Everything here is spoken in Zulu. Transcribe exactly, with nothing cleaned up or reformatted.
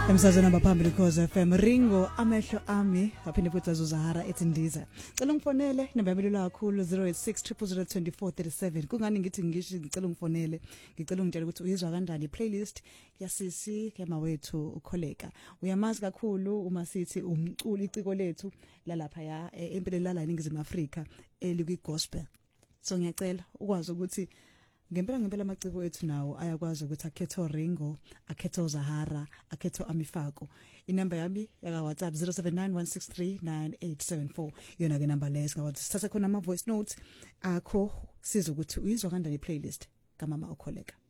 Emsazweni abaphambili Khoza F M Ringo amehlo ami aphinde futhi azuzahara ethi ndiza. Cela ungifonele nembabelelo kakhulu zero eight six zero zero zero two four three seven. Kungani ngithi ngisho ngicela ungifonele, ngicela ungitshele ukuthi uyizwa kanjani playlist yasisi kema wethu ukholeka. Uyamazi kakhulu uma sithi umculi iciko lethu lalapha ya empeleni lala eNingizimu Afrika elikwi gospel. So ngiyacela ukwazi ukuthi ngempela ngempela amaciko ethu nawo ayakwazi ukuthi akhetho Ringo, akhetho Zahara, akhetho Amifako. Inamba yami yaka WhatsApp zero seven nine one six three nine eight seven four. Yona ke number leyo singawathi sithatha khona ama voice notes akho siza ukuthi uyizwa kanjani playlist kamama ukholeka.